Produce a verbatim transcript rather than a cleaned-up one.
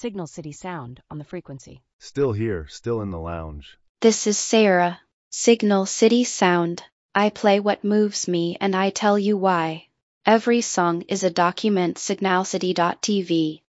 Signal City Sound on the frequency. Still here, still in the lounge. This is Sarah. Signal City Sound. I play what moves me and I tell you why. Every song is a document. Signal City dot T V.